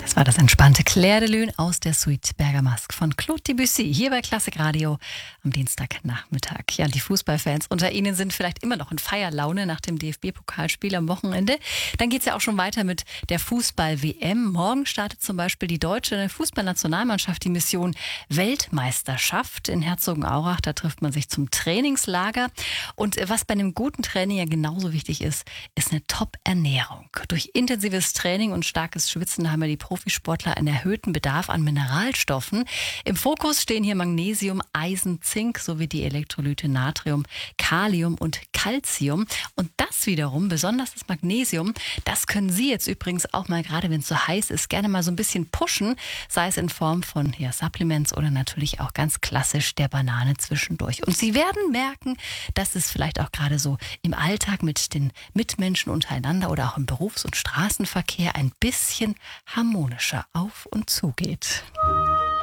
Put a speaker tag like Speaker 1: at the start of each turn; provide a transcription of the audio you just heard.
Speaker 1: Das war das entspannte Clair de Lune aus der Suite Bergamasque von Claude Debussy hier bei Klassik Radio am Dienstagnachmittag. Ja, die Fußballfans unter Ihnen sind vielleicht immer noch in Feierlaune nach dem DFB-Pokalspiel am Wochenende. Dann geht es ja auch schon weiter mit der Fußball-WM. Morgen startet zum Beispiel die deutsche Fußballnationalmannschaft die Mission Weltmeisterschaft in Herzogenaurach. Da trifft man sich zum Trainingslager. Und was bei einem guten Training ja genauso wichtig ist, ist eine Top-Ernährung. Durch intensives Training und starkes Schwitzen haben ja die Profisportler einen erhöhten Bedarf an Mineralstoffen. Im Fokus stehen hier Magnesium, Eisen, Zink sowie die Elektrolyte Natrium, Kalium und Calcium. Und das wiederum, besonders das Magnesium, das können Sie jetzt übrigens auch mal, gerade wenn es so heiß ist, gerne mal so ein bisschen pushen, sei es in Form von Supplements oder natürlich auch ganz klassisch der Banane zwischendurch. Und Sie werden merken, dass es vielleicht auch gerade so im Alltag mit den Mitmenschen untereinander oder auch im Berufs- und Straßenverkehr ein bisschen harmonischer auf und zu geht.